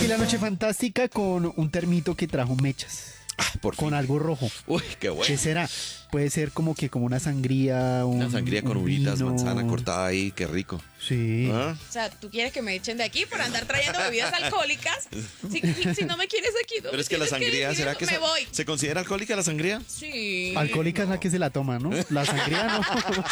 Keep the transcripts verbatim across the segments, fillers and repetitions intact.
aquí la noche fantástica con un termito que trajo mechas. Ah, por Con fin. algo rojo. Uy, qué bueno. ¿Qué será? Puede ser como que como una sangría, un, Una sangría con un uvitas, vino. manzana cortada ahí, qué rico. Sí. ¿Ah? O sea, ¿tú quieres que me echen de aquí por andar trayendo bebidas alcohólicas? Si, si- si no me quieres aquí, no Pero me es que la tienes sangría, decir ¿será eso. que me se, voy? se considera alcohólica la sangría? Sí. Alcohólica es la no. que se la toma, ¿no? La sangría no.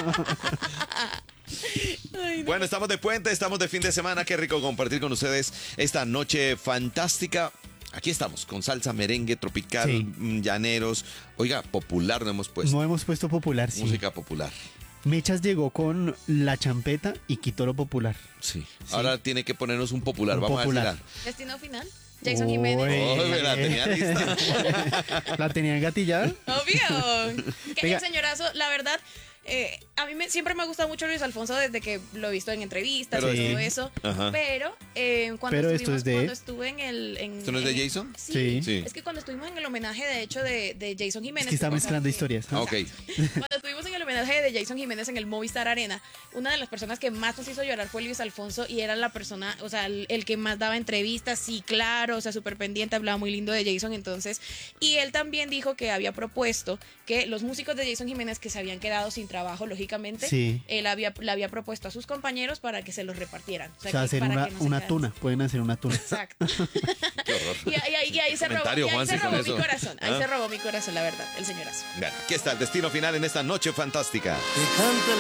Ay, no. Bueno, estamos de puente, estamos de fin de semana. Qué rico compartir con ustedes esta noche fantástica. Aquí estamos, con salsa, merengue, tropical, Sí. mm, llaneros. Oiga, popular no hemos puesto. No hemos puesto popular, sí. Música popular. Mechas llegó con la champeta y quitó lo popular. Sí. Ahora tiene que ponernos un popular. Un Vamos popular. a ver Destino final. Jason Uy. Jiménez. si la... Oh, me la tenía lista. ¿La tenían gatillada? Obvio. Que Venga. el señorazo, la verdad, eh, a mí me- siempre me ha gustado mucho Luis Alfonso desde que lo he visto en entrevistas Pero y sí. todo eso. Ajá. Pero eh, cuando, Pero esto estuvimos- es de- cuando estuve en el... En, ¿Esto no es de en- Jason? Sí, Sí. Sí. Es que cuando estuvimos en el homenaje, de hecho, de, de Jason Jiménez... Es que está que- mezclando historias. Ah, ok. Cuando estuvimos en el homenaje de Jason Jiménez en el Movistar Arena, una de las personas que más nos hizo llorar fue Luis Alfonso y era la persona, o sea, el, el que más daba entrevistas, sí, claro, o sea, súper pendiente, hablaba muy lindo de Jason entonces. Y él también dijo que había propuesto que los músicos de Jason Jiménez que se habían quedado sin trabajo, lógicamente, Sí. él había, le había propuesto a sus compañeros para que se los repartieran. O O sea, sea, que hacer para una, que no se una quedaran. tuna. Pueden hacer una tuna. Exacto. Qué horror. Y, ahí- ahí- y ahí se robó, Comentario, y ahí Juanse, se robó con mi eso. corazón. Ahí ¿Ah? se robó mi corazón, la verdad, el señorazo. Bueno, aquí está el destino final en esta noche fantástica. Que cante